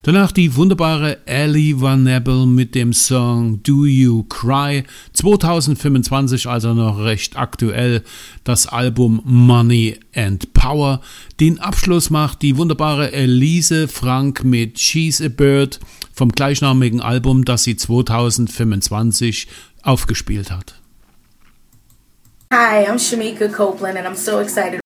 Danach die wunderbare Ellie Van Nebel mit dem Song Do You Cry, 2025, also noch recht aktuell, das Album Money and Power. Den Abschluss macht die wunderbare Elise Frank mit She's a Bird vom gleichnamigen Album, das sie 2025 aufgespielt hat. Hi, I'm Shamika Copeland and I'm so excited